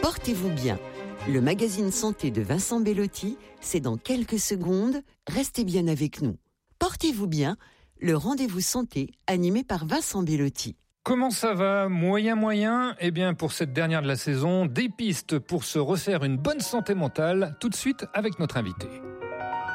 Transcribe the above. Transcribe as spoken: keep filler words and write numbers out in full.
Portez-vous bien. Le magazine santé de Vincent Bellotti, c'est dans quelques secondes. Restez bien avec nous. Portez-vous bien, le rendez-vous santé animé par Vincent Bellotti. Comment ça va ? Moyen, moyen ? Eh bien, pour cette dernière de la saison, des pistes pour se refaire une bonne santé mentale, tout de suite avec notre invité.